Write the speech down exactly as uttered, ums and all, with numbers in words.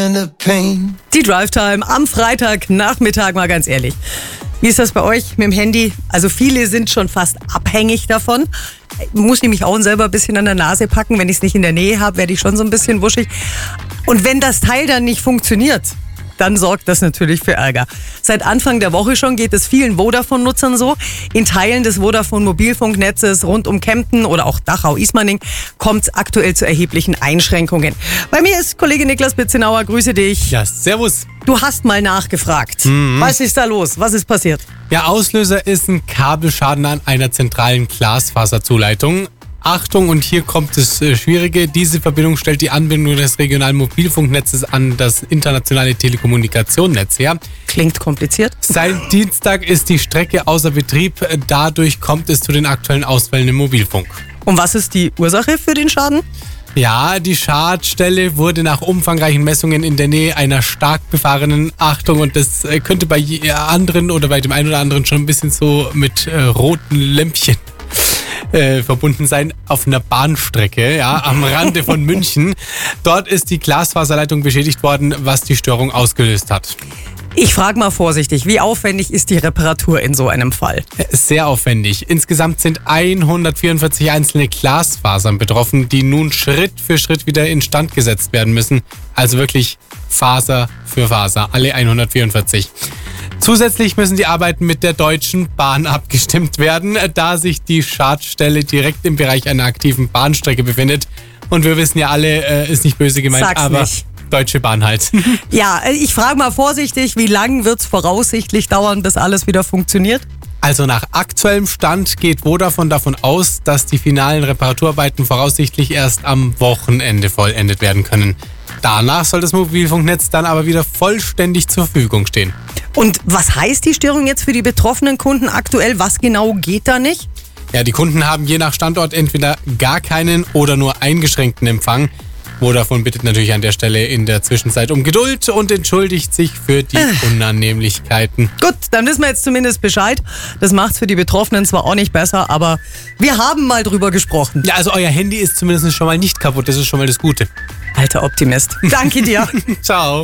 Die Drive-Time am Freitagnachmittag, mal ganz ehrlich. Wie ist das bei euch mit dem Handy? Also viele sind schon fast abhängig davon. Muss ich mich auch selber ein bisschen an der Nase packen. Wenn ich es nicht in der Nähe habe, werde ich schon so ein bisschen wuschig. Und wenn das Teil dann nicht funktioniert, dann sorgt das natürlich für Ärger. Seit Anfang der Woche schon geht es vielen Vodafone-Nutzern so. In Teilen des Vodafone-Mobilfunknetzes rund um Kempten oder auch Dachau-Ismaning kommt es aktuell zu erheblichen Einschränkungen. Bei mir ist Kollege Niklas Bitzenauer, grüße dich. Ja, servus. Du hast mal nachgefragt. Mhm. Was ist da los? Was ist passiert? Ja, Auslöser ist ein Kabelschaden an einer zentralen Glasfaserzuleitung. Achtung, und hier kommt das Schwierige. Diese Verbindung stellt die Anbindung des regionalen Mobilfunknetzes an das internationale Telekommunikationsnetz her. Klingt kompliziert. Seit Dienstag ist die Strecke außer Betrieb. Dadurch kommt es zu den aktuellen Ausfällen im Mobilfunk. Und was ist die Ursache für den Schaden? Ja, die Schadstelle wurde nach umfangreichen Messungen in der Nähe einer stark befahrenen, Achtung, und das könnte bei anderen oder bei dem einen oder anderen schon ein bisschen so mit äh, roten Lämpchen Äh, verbunden sein, auf einer Bahnstrecke, ja, am Rande von München. Dort ist die Glasfaserleitung beschädigt worden, was die Störung ausgelöst hat. Ich frage mal vorsichtig, wie aufwendig ist die Reparatur in so einem Fall? Sehr aufwendig. Insgesamt sind hundertvierundvierzig einzelne Glasfasern betroffen, die nun Schritt für Schritt wieder instand gesetzt werden müssen. Also wirklich Faser für Faser, alle hundertvierundvierzig. Zusätzlich müssen die Arbeiten mit der Deutschen Bahn abgestimmt werden, da sich die Schadstelle direkt im Bereich einer aktiven Bahnstrecke befindet. Und wir wissen ja alle, äh, ist nicht böse gemeint, Sag's aber nicht. Deutsche Bahn halt. Ja, ich frage mal vorsichtig, wie lange wird es voraussichtlich dauern, bis alles wieder funktioniert? Also nach aktuellem Stand geht Vodafone davon aus, dass die finalen Reparaturarbeiten voraussichtlich erst am Wochenende vollendet werden können. Danach soll das Mobilfunknetz dann aber wieder vollständig zur Verfügung stehen. Und was heißt die Störung jetzt für die betroffenen Kunden aktuell? Was genau geht da nicht? Ja, die Kunden haben je nach Standort entweder gar keinen oder nur eingeschränkten Empfang. Vodafone bittet natürlich an der Stelle in der Zwischenzeit um Geduld und entschuldigt sich für die Unannehmlichkeiten. Gut, dann wissen wir jetzt zumindest Bescheid. Das macht's für die Betroffenen zwar auch nicht besser, aber wir haben mal drüber gesprochen. Ja, also euer Handy ist zumindest schon mal nicht kaputt, das ist schon mal das Gute. Alter Optimist. Danke dir. Ciao.